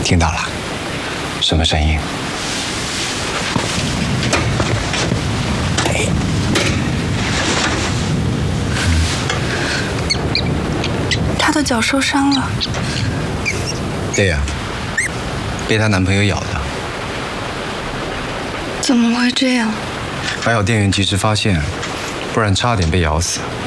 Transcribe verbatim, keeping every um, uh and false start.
听到了，什么声音？哎， 她的脚受伤了。 对呀，被她男朋友咬的。 怎么会这样？ 还好店员及时发现，不然差点被咬死。